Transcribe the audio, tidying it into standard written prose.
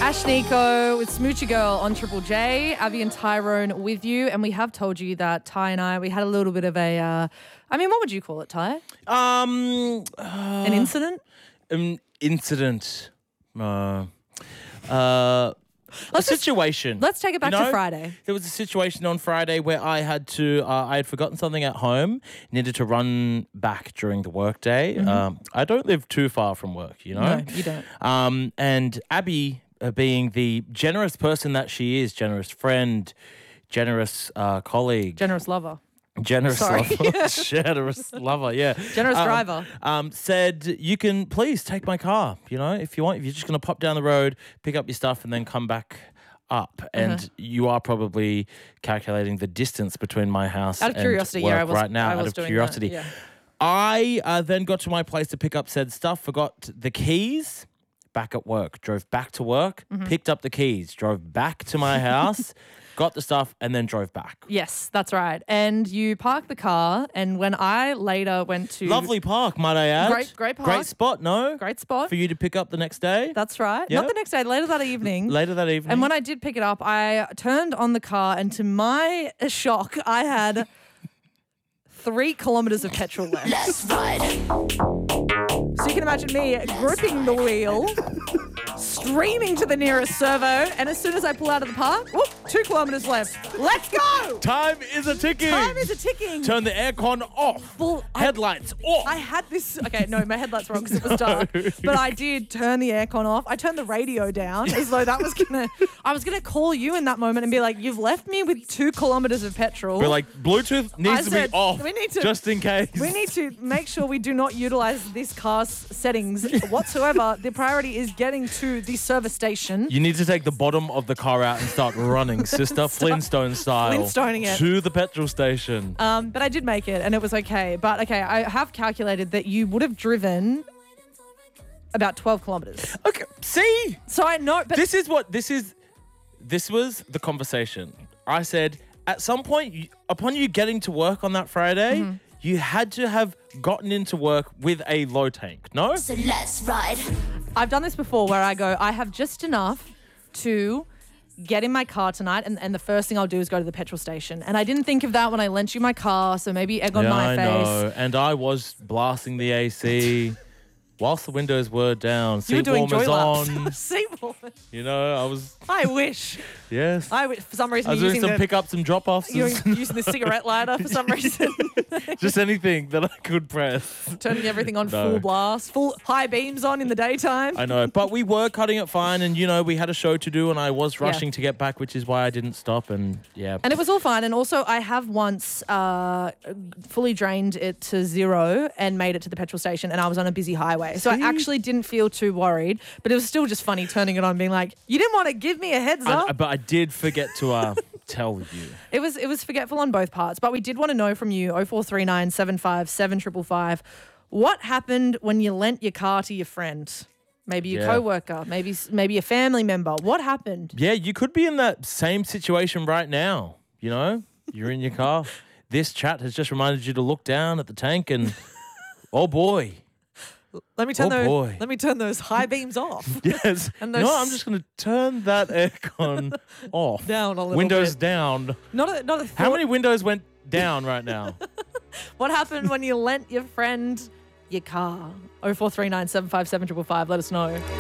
Ash Nico with Smoochie Girl on Triple J. Abby and Tyrone with you. And we have told you that Ty and I, we had a little bit of a, what would you call it, Ty? An incident? An incident. A situation. Let's take it back to Friday. There was a situation on Friday where I had to, I had forgotten something at home, needed to run back during the workday. I don't live too far from work, you know? No, you don't. And Abby, being the generous person that she is, generous friend, generous colleague. Generous lover. Generous lover. Generous lover, yeah. Generous driver. Said, you can please take my car, you know, if you want. If you're just going to pop down the road, pick up your stuff and then come back up. And you are probably calculating the distance between my house out of and curiosity, work I was, right now. I was out of doing curiosity. That, yeah. I then got to my place to pick up said stuff, forgot the keys, back at work, drove back to work, picked up the keys, drove back to my house, got the stuff, and then drove back. Yes, that's right. And you parked the car, and when I later went to... Lovely park, might I add. Great park. Great spot, no? Great spot. For you to pick up the next day? That's right. Yep. Not the next day, later that evening. Later that evening. And when I did pick it up, I turned on the car, and to my shock, I had 3 kilometres of petrol left. Let's ride. So you can imagine me gripping the wheel, streaming to the nearest servo, and as soon as I pull out of the park, 2 kilometres left. Let's go! Time is a ticking. Time is a ticking. Turn the aircon off. Well, Headlights off. I had this. Okay, no, my headlights were on because it was dark. But I did turn the aircon off. I turned the radio down as though that was gonna. I was gonna call you in that moment and be like, "You've left me with 2 kilometres of petrol." We're like, Bluetooth needs to be off. We need to, just in case. We need to make sure we do not utilize this car's settings whatsoever. The priority is getting to the service station. You need to take the bottom of the car out and start running, sister, Flintstone style. Flintstoning it. To the petrol station. But I did make it and it was okay. But okay, I have calculated that you would have driven about 12 kilometres. Okay, see? So I know, but This was the conversation. I said, at some point, upon you getting to work on that Friday, you had to have gotten into work with a low tank, no? So let's ride. I've done this before where I go, I have just enough to get in my car tonight and the first thing I'll do is go to the petrol station. And I didn't think of that when I lent you my car, so maybe egg on my face. Know. And I was blasting the AC whilst the windows were down. You were doing Seat warmers joy on. laps. Seat warmers. You know, I was... I wish. Yes. For some reason, I was you're doing some pick-ups and drop-offs. you're using the cigarette lighter for some reason. Just anything that I could press. Turning everything on No. full blast, full high beams on in the daytime. I know, but we were cutting it fine, and you know we had a show to do, and I was rushing to get back, which is why I didn't stop. And yeah, And it was all fine. And also, I have once fully drained it to 0 and made it to the petrol station, and I was on a busy highway. So I actually didn't feel too worried, but it was still just funny turning it on, being like, "You didn't want to give me a heads up." but I did forget to tell you. It was forgetful on both parts, but we did want to know from you, 0439 75 7555, what happened when you lent your car to your friend? Maybe your coworker, maybe a family member. What happened? Yeah, you could be in that same situation right now. You know, you're in your car. This chat has just reminded you to look down at the tank and, oh boy. Let me turn boy. those. Let me turn those high beams off. Yes. And You know what? I'm just going to turn that aircon off. Down a little Windows bit. down. Not a thought. How many windows went down right now? What happened when you lent your friend your car? 0439 75 7555. Let us know.